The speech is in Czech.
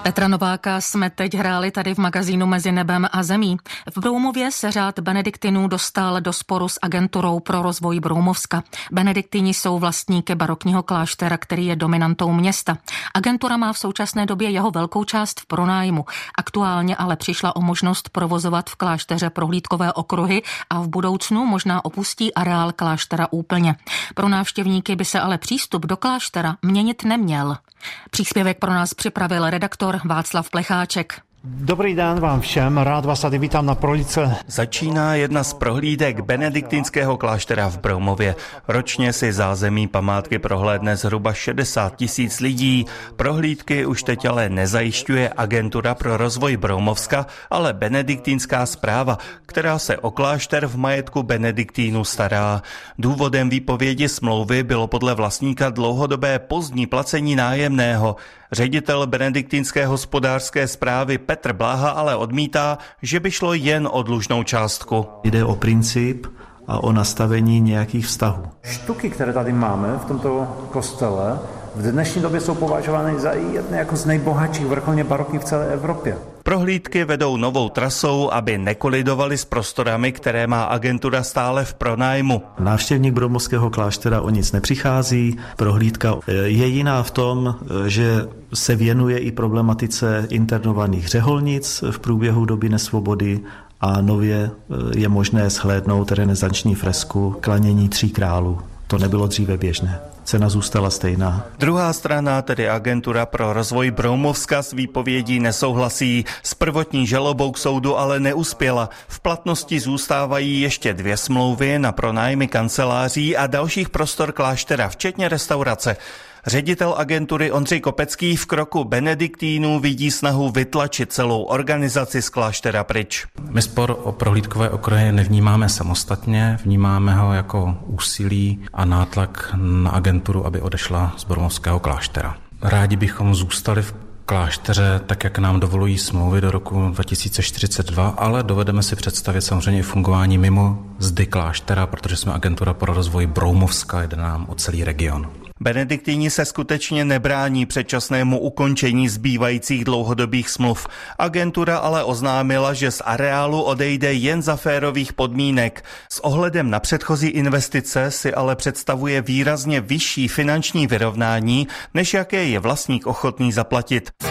Petra Nováka jsme teď hráli tady v magazínu Mezi nebem a zemí. V Broumově se řád benediktinů dostal do sporu s agenturou pro rozvoj Broumovska. Benediktini jsou vlastníky barokního kláštera, který je dominantou města. Agentura má v současné době jeho velkou část v pronájmu. Aktuálně ale přišla o možnost provozovat v klášteře prohlídkové okruhy a v budoucnu možná opustí areál kláštera úplně. Pro návštěvníky by se ale přístup do kláštera měnit neměl. Příspěvek pro nás připravil redaktor Václav Plecháček. Dobrý den vám všem, rád vás tady vítám na prohlídce. Začíná jedna z prohlídek benediktinského kláštera v Broumově. Ročně si zázemí památky prohlédne zhruba 60 000 lidí. Prohlídky už teď ale nezajišťuje agentura pro rozvoj Broumovska, ale benediktinská správa, která se o klášter v majetku benediktínů stará. Důvodem výpovědi smlouvy bylo podle vlastníka dlouhodobé pozdní placení nájemného. Ředitel benediktinské hospodářské správy Petr Bláha ale odmítá, že by šlo jen o dlužnou částku. Jde o princip a o nastavení nějakých vztahů. Štuky, které tady máme v tomto kostele, v dnešní době jsou považovány za jedny jako z nejbohatších vrcholně barokních v celé Evropě. Prohlídky vedou novou trasou, aby nekolidovaly s prostorami, které má agentura stále v pronájmu. Návštěvník Broumovského kláštera o nic nepřichází. Prohlídka je jiná v tom, že se věnuje i problematice internovaných řeholnic v průběhu doby nesvobody a nově je možné shlédnout renesanční fresku Klanění tří králů. To nebylo dříve běžné. Cena zůstala stejná. Druhá strana, tedy agentura pro rozvoj Broumovska, s výpovědí nesouhlasí. S prvotní žalobou k soudu ale neuspěla. V platnosti zůstávají ještě 2 smlouvy na pronájmy kanceláří a dalších prostor kláštera, včetně restaurace. Ředitel agentury Ondřej Kopecký v kroku benediktínů vidí snahu vytlačit celou organizaci z kláštera pryč. My spor o prohlídkové okruhy nevnímáme samostatně, vnímáme ho jako úsilí a nátlak na agenturu, aby odešla z Broumovského kláštera. Rádi bychom zůstali v klášteře, tak jak nám dovolují smlouvy do roku 2042, ale dovedeme si představit samozřejmě i fungování mimo zdy kláštera, protože jsme agentura pro rozvoj Broumovska, jde nám o celý region. Benediktíni se skutečně nebrání předčasnému ukončení zbývajících dlouhodobých smluv. Agentura ale oznámila, že z areálu odejde jen za férových podmínek. S ohledem na předchozí investice si ale představuje výrazně vyšší finanční vyrovnání, než jaké je vlastník ochotný zaplatit.